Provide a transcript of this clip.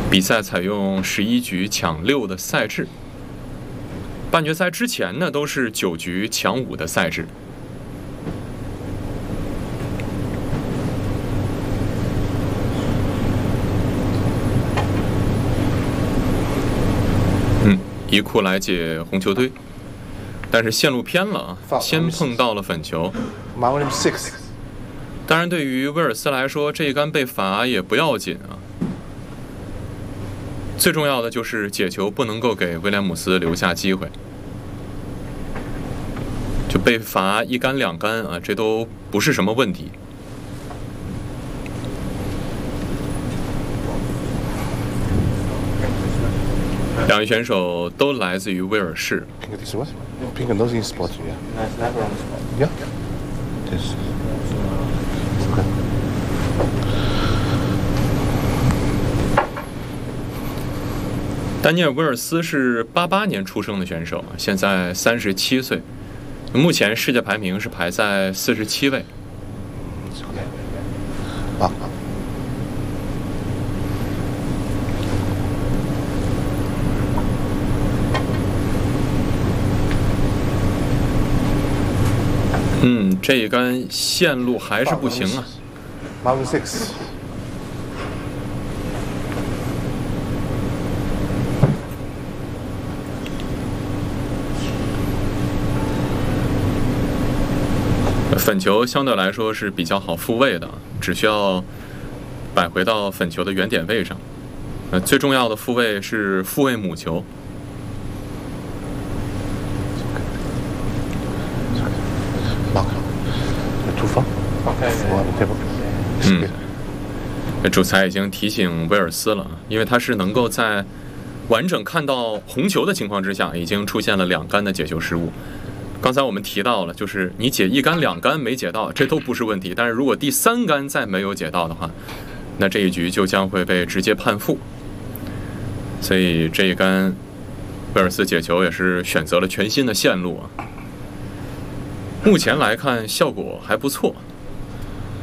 比赛采用11局抢6的赛制，半决赛之前呢都是9局抢5的赛制。一库来解红球堆，但是线路偏了啊，先碰到了粉球。当然，对于威尔斯来说，这一杆被罚也不要紧啊。最重要的就是解球不能够给威廉姆斯留下机会，就被罚1杆2杆啊，这都不是什么问题。两位选手都来自于威尔士。丹尼尔·威尔斯是88年出生的选手，现在37岁，目前世界排名是排在47位。这一杆线路还是不行啊。粉球相对来说是比较好复位的，只需要摆回到粉球的原点位上。最重要的复位是复位母球。主裁已经提醒威尔斯了，因为他是能够在完整看到红球的情况之下，已经出现了2杆的解球失误。刚才我们提到了，就是你解1杆2杆没解到，这都不是问题。但是如果第3杆再没有解到的话，那这一局就将会被直接判负。所以这一杆威尔斯解球也是选择了全新的线路啊。目前来看效果还不错。